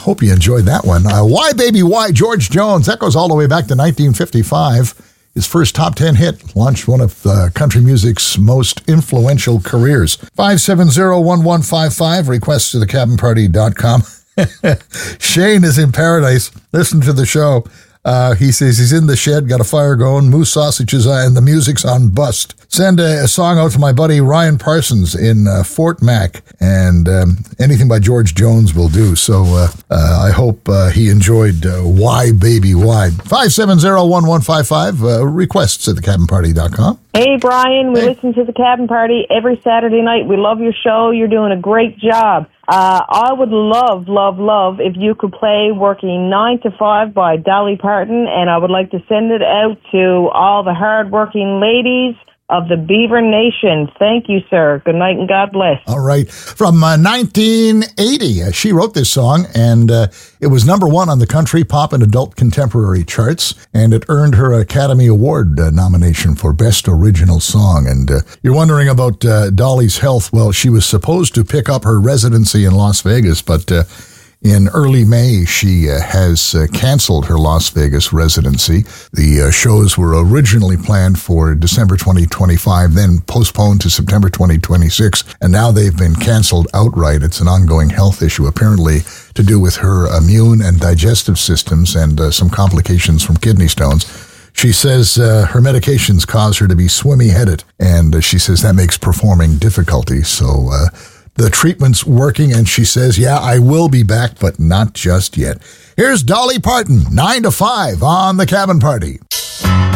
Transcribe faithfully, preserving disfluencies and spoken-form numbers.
hope you enjoyed that one. Uh, Why Baby Why, George Jones. That goes all the way back to nineteen fifty-five. His first top ten hit launched one of uh, country music's most influential careers. five seven zero, one one five five, requests to the cabin party dot com. Shane is in paradise. Listen to the show. Uh, he says he's in the shed, got a fire going, moose sausages, uh, and the music's on bust. Send a, a song out to my buddy Ryan Parsons in uh, Fort Mac, and um, anything by George Jones will do. So uh, uh, I hope uh, he enjoyed uh, Why Baby Why. five seven zero, one one five five, uh, requests at the cabin party dot com. Hey, Brian, we Hey. listen to the Cabin Party every Saturday night. We love your show. You're doing a great job. Uh, I would love, love, love if you could play Working nine to five by Dolly Parton, and I would like to send it out to all the hard-working ladies of the Beaver Nation. Thank you, sir. Good night and God bless. All right. From uh, nineteen eighty, uh, she wrote this song, and uh, it was number one on the country, pop, and adult contemporary charts, and it earned her Academy Award uh, nomination for Best Original Song. And uh, you're wondering about uh, Dolly's health. Well, she was supposed to pick up her residency in Las Vegas, but uh, in early May, she uh, has uh, canceled her Las Vegas residency. The uh, shows were originally planned for December twenty twenty-five, then postponed to September twenty twenty-six, and now they've been canceled outright. It's an ongoing health issue, apparently to do with her immune and digestive systems and uh, some complications from kidney stones. She says uh, her medications cause her to be swimmy-headed, and uh, she says that makes performing difficulty. So uh, the treatment's working, and she says, yeah, I will be back, but not just yet. Here's Dolly Parton, nine to five on The Cabin Party.